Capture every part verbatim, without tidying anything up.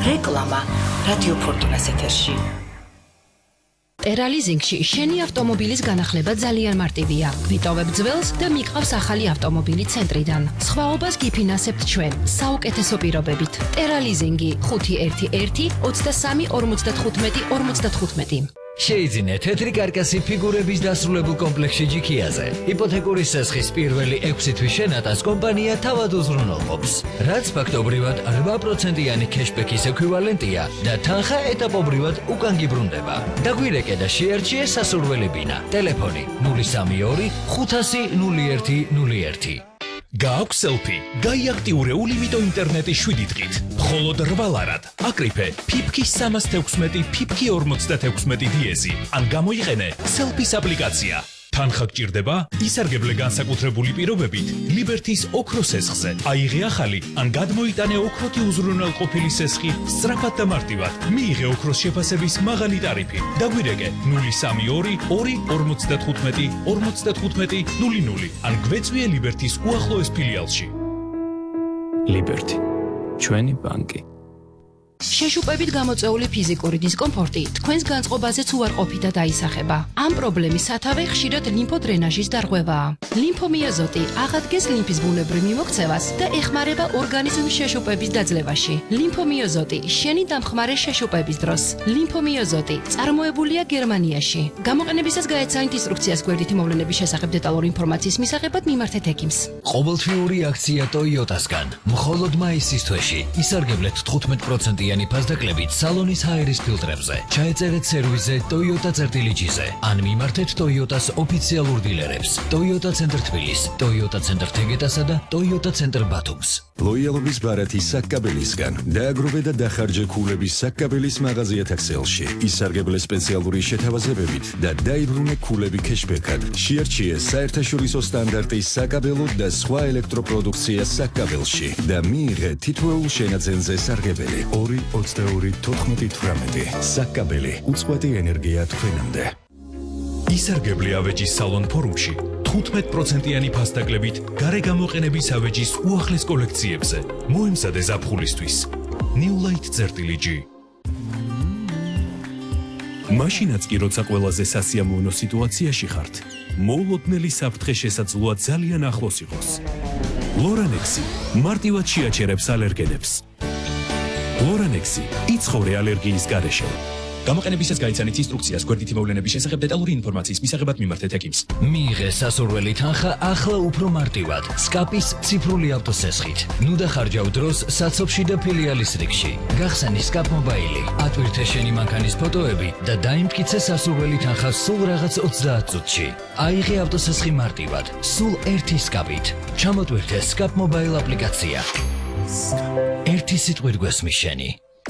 რეკლამა რადიო ფორტუნას ეთერში. ტერალიზინგში შენი ავტომობილის განახლება ძალიან მარტივია. ვიტოვებ ძველს და მიყავს ახალი ავტომობილი ცენტრიდან. სხვაობას გიფინანსებთ ჩვენ საუკეთესო პირობებით. ტერალიზინგი ხუთი ერთი ერთი ოცდასამი ორმოცდათხუთმეტი ორმოცდათხუთმეტი. შეიძინე თეთრი კარკასი ფიგურების დასრულებულ კომპლექსში ჯიქიაზე. იპოთეკური სესხის პირველი ექვსი თვის შენატას კომპანია თავად უზრუნველყოფს, რაც ფაქტობრივად რვა პროცენტიანი ქეშბექის ექვივალენტია და თანხა ეტაპობრივად უკან გიბრუნდება. დაგვირეკე და შეარჩიე სასურველი ბინა. ტელეფონი ნული სამი ორი ხუთასი ნული ერთი ნული ერთი. გააქვს სელფი, გაიაქტიურე ულიმიტო ინტერნეტის შვიდი დღით. მხოლოდ რვა ლარად. აკრიფე ფიფკი სამას თექვსმეტი ფიფკი ორმოცდათექვსმეტი დიეზი. ან გამოიყენე სელფის აპლიკაცია. თანხა გჭირდება? ისარგებლე განსაკუთრებული პირობებით ლიბერთის ოქროს სესხზე. აიღე ახალი ან გადმოიტანე ოქროთი უზრუნველყოფილი სესხი სწრაფად და მარტივად. მიიღე ოქროს შეფასების მაღალი ტარიფი. დაგვირეკე ნული სამი ორი ორი ორმოცდათხუთმეტი ორმოცდათხუთმეტი ნული ნული ან გვეწვიე ლიბერთის უახლოეს ფილიალში. ლიბერთი, ჩვენი ბანკი. შეშუპებით გამოწეული ფიზიკური დისკომფორტი თქვენს განწყობაზეც უარყოფით და დაისახება. ამ პრობლემის სათავე ხშირად ლიმფოდრენაჟის დარღვევაა. ლიმფომიოზოტი აღადგენს ლიმფის ბუნებრივ მიმოქცევას და ეხმარება ორგანიზმის შეშუპების დაძლევაში. ლიმფომიოზოტი შენი დამხმარე შეშუპების დროს. ლიმფომიოზოტი წარმოებულია გერმანიაში. გამოყენებისას გაეცანით ინსტრუქციას გვერდითი მოვლენების შესახებ დეტალური ინფორმაციის მისაღებად მიმართეთ ექიმს. ყოველთვიური აქცია ტოიოტასგან. მხოლოდ მაისის თვეში ისარგებლეთ თხუთმეტ პროცენტიანი ფასდაკლებით სალონის ჰაერის ფილტრებზე. ჩაეწერეთ სერვისზე Toyota წერტილიჯიზე ან მიმართეთ Toyotas ოფიციალურ დილერებს. Toyota ცენტრ თბილის, Toyota ცენტრ თეგეტასა და Toyota ცენტრ ბათუმს. ლოიალობის ბარათის საკაბელისგან დააგროვე და დახარჯე ქულების საკაბელის მაღაზიათა ქსელში. ისარგებლე სპეციალური შეთავაზებებით და დაიბრუნე ქულები ქეშბექად. შეარჩიე საერთაშორისო სტანდარტის საკაბელო და სხვა ელექტროპროდუქცია საკაბელში და მიიღე თითოეულ შენაძენზე სარგებელი. ორი ოცდაორი თოთხმეტი თვრამეტი. საკაბელი უწყვეტი ენერგია თქვენამდე. ისარგებლე ავეჯის სალონ ფორუმში თხუთმეტ პროცენტიანი ფასდაკლებით გარე გამოყენების ავეჯის უახლეს კოლექციებზე. მოემზადე ზაფხულისთვის. New Light წერტილიჯი. მაშინაც კი როცა ყველაზე სასიამოვნო სიტუაციაში ხართ, მოულოდნელი საფრთხე შესაძლოა ძალიან ახლოს იყოს. ლორანექსი მარტივად შეაჩერებს ალერგენებს. ლორანექსი იცხოვრე ალერგიის გარეშე. გამოყენებისას გაიცანით ინსტრუქციას გვერდითი მოვლენების შესახებ დეტალური ინფორმაციის მისაღებად მიმართეთ ექიმს. მიიღე სასურველი თანხა ახლა უფრო მარტივად სკაპის ციფრული ავტოსესხით. ნუ დახარჯავ დროს საცობში და ფილიალის რიგში. გახსენი სკაპ მობაილი, ატვირთე შენი მანქანის ფოტოები და დაიმტკიცე სასურველი თანხა სულ რაღაც ოცდაათ წუთში. აიღე ავტოსესხი მარტივად, სულ ერთი სკაპით. ჩამოტვირთე სკაპ მობაილ აპლიკაცია. ერთი სიტყვით გვესმის შენი.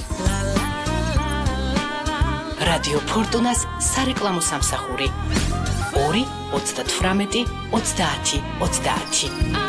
რადიო ფორტუნას სარეკლამო სამსახური ორი ოცდათვრამეტი ოცდაათი ოცდაათი.